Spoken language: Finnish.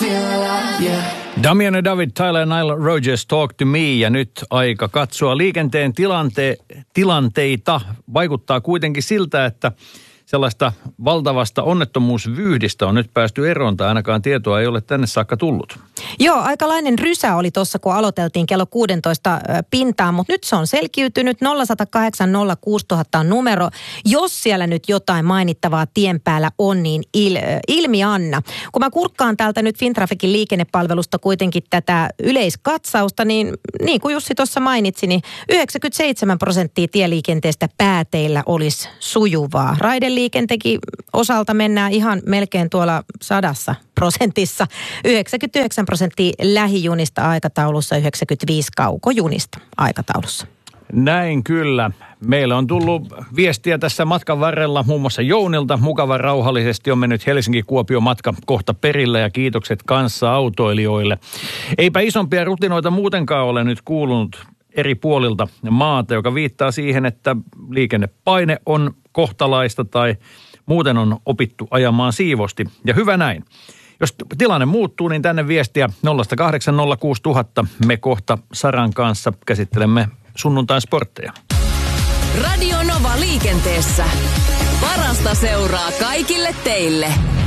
Damian ja David, Tyler ja Nile Rodgers, Talk to Me. Ja nyt aika katsoa liikenteen tilanteita. Vaikuttaa kuitenkin siltä, että sellaista valtavasta onnettomuusvyyhdistä on nyt päästy eroon, tai ainakaan tietoa ei ole tänne saakka tullut. Joo, aikalainen rysä oli tuossa, kun aloiteltiin kello 16 pintaan, mutta nyt se on selkiytynyt. 0108 06000 on numero. Jos siellä nyt jotain mainittavaa tien päällä on, niin ilmianna. Kun mä kurkkaan täältä nyt Fintrafficin liikennepalvelusta kuitenkin tätä yleiskatsausta, niin kuin Jussi tuossa mainitsi, niin 97% tieliikenteestä pääteillä olisi sujuvaa. Raideliikenteenkin osalta mennään ihan melkein tuolla 100%. 99% lähijunista aikataulussa, 95 kaukojunista aikataulussa. Näin kyllä. Meillä on tullut viestiä tässä matkan varrella muun muassa Jounilta. Mukava rauhallisesti on mennyt Helsinki-Kuopio-matka kohta perille ja kiitokset kanssa-autoilijoille. Eipä isompia rutinoita muutenkaan ole nyt kuulunut eri puolilta maata, joka viittaa siihen, että liikennepaine on kohtalaista tai muuten on opittu ajamaan siivosti. Ja hyvä näin. Jos tilanne muuttuu, niin tänne viestiä 0806000. Me kohta Saran kanssa käsittelemme sunnuntai-sportteja. Radio Nova liikenteessä. Parasta seuraa kaikille teille.